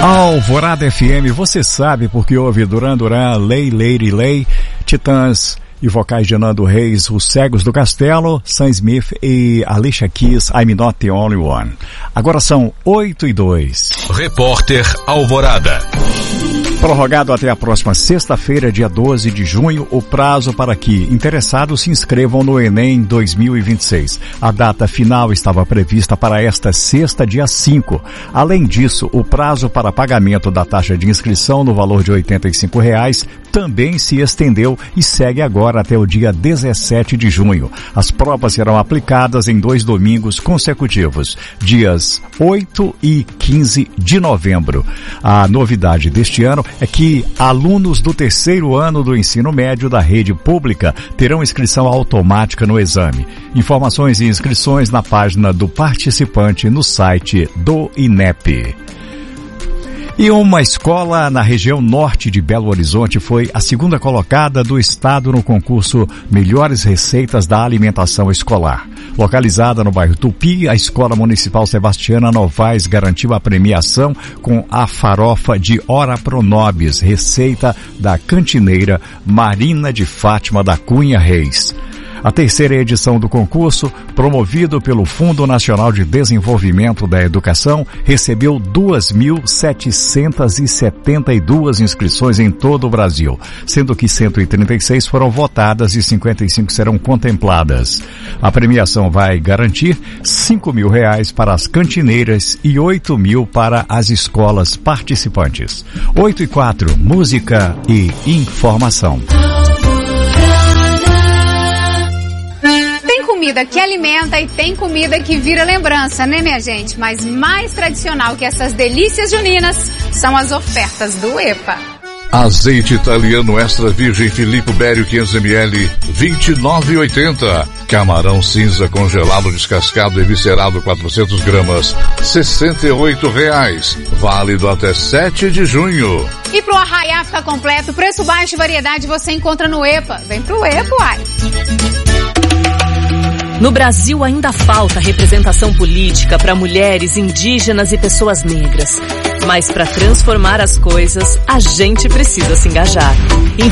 Alvorada FM, você sabe porque ouve Duran Duran, Lei, Lady Lei, Titãs e vocais de Nando Reis, Os Cegos do Castelo, Sam Smith e Alicia Keys, I'm Not the Only One. Agora são 8:02. Repórter Alvorada. Prorrogado até a próxima sexta-feira, dia 12 de junho, o prazo para que interessados se inscrevam no Enem 2026. A data final estava prevista para esta sexta, dia 5. Além disso, o prazo para pagamento da taxa de inscrição no valor de R$ 85 também se estendeu e segue agora até o dia 17 de junho. As provas serão aplicadas em 2 domingos consecutivos, dias 8 e 15 de novembro. A novidade deste ano é que alunos do 3º ano do ensino médio da rede pública terão inscrição automática no exame. Informações e inscrições na página do participante no site do INEP. E uma escola na região norte de Belo Horizonte foi a segunda colocada do estado no concurso Melhores Receitas da Alimentação Escolar. Localizada no bairro Tupi, a Escola Municipal Sebastiana Novaes garantiu a premiação com a farofa de Ora Pronobis, receita da cantineira Marina de Fátima da Cunha Reis. A 3ª edição do concurso, promovido pelo Fundo Nacional de Desenvolvimento da Educação, recebeu 2.772 inscrições em todo o Brasil, sendo que 136 foram votadas e 55 serão contempladas. A premiação vai garantir R$ 5.000 para as cantineiras e R$ 8.000 para as escolas participantes. 8:04, música e informação. Comida que alimenta e tem comida que vira lembrança, né, minha gente? Mas mais tradicional que essas delícias juninas são as ofertas do EPA. Azeite italiano extra virgem Filippo Berio 500 ml, 29,80. Camarão cinza congelado descascado e viscerado 400 gramas, R$68. Válido até 7 de junho. E pro arraiá ficar completo, preço baixo e variedade você encontra no EPA. Vem pro EPA, uai. No Brasil ainda falta representação política para mulheres, indígenas e pessoas negras. Mas para transformar as coisas, a gente precisa se engajar. Em